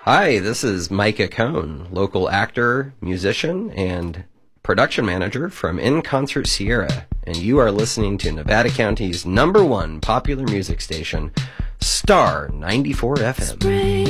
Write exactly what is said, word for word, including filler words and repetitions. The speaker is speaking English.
Hi, this is Micah Cohn, local actor, musician, and production manager from In Concert Sierra, and you are listening to Nevada County's number one popular music station, Star ninety-four F M. Spring.